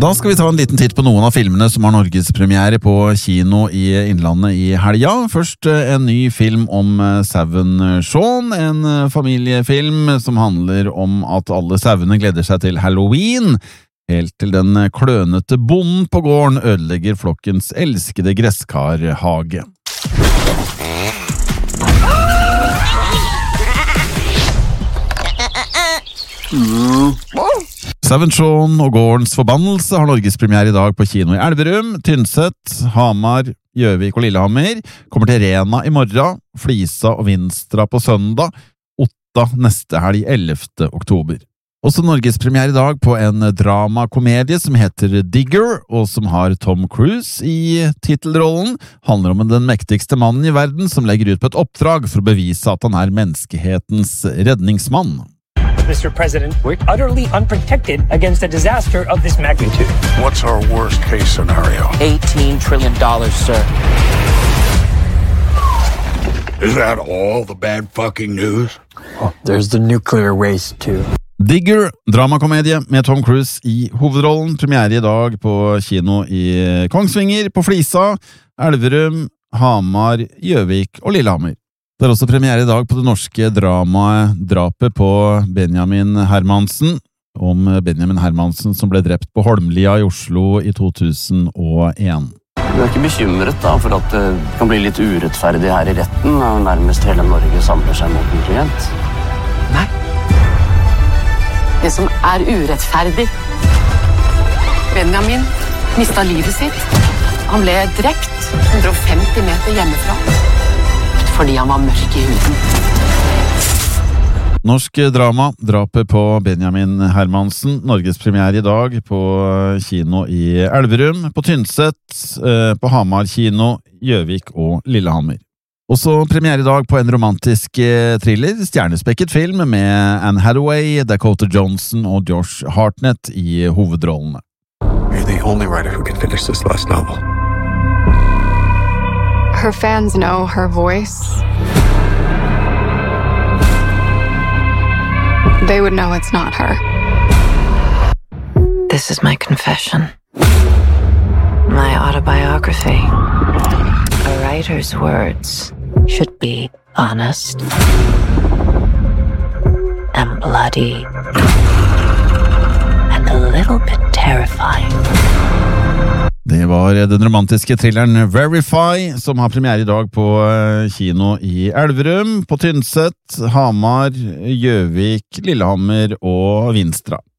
Da skal vi ta en liten titt på noen av filmene som har norgespremiere på kino i Innlandet i helga. Først en ny film om sauen Sean, en familiefilm som handler om at alle sauene gleder seg til Halloween, helt til den klønete bonden på gården ødelegger flokkens elskede gresskarhage. Sauen Sean og gårdens forbannelse har norgespremiere i dag på kino i Elverum, Tynset, Hamar, Gjøvik og Lillehammer, kommer til Rena i morgen, Flisa og Vinstra på søndag, Otta neste helg 11. oktober. Også norgespremiere i dag på en dramakomedie som heter Digger, og som har Tom Cruise i titelrollen, handler om den mektigste mannen i verden som legger ut på et oppdrag for å bevise at han er menneskehetens redningsmann. Mr. President, we're utterly unprotected against a disaster of this magnitude. What's our worst case scenario? $18 trillion, sir. Is that all the bad fucking news? Oh, there's the nuclear waste too. Digger, dramakomedie med Tom Cruise i hovedrollen, premiere i dag på kino i Kongsvinger, på Flisa, Elverum, Hamar, Gjøvik og Lillehammer. Det er også premiere i dag på det norske dramaet Drapet på Benjamin Hermansen, om Benjamin Hermansen som ble drept på Holmlia i Oslo i 2001. Du er ikke bekymret da for at det kan bli litt urettferdig her i retten, og nærmest hele Norge samler seg mot en klient? Nei. Det som er urettferdig. Benjamin mistet livet sitt. Han ble drept 150 meter hjemmefra. Fordi han var mørk i huden. Norsk drama, Drapet på Benjamin Hermansen, norgespremiere i dag på kino i Elverum, på Tynset, på Hamar kino, Gjøvik og Lillehammer. Også premiere i dag på en romantisk thriller, stjernespekket film med Anne Hathaway, Dakota Johnson og Josh Hartnett i hovedrollene. You're the only writer who can finish this last novel. Her fans know her voice. They would know it's not her. This is my confession. My autobiography. A writer's words should be honest and bloody and a little bit terrifying. Det var den romantiske thrilleren Verify, som har premiere i dag på kino i Elverum, på Tynset, Hamar, Gjøvik, Lillehammer og Vinstra.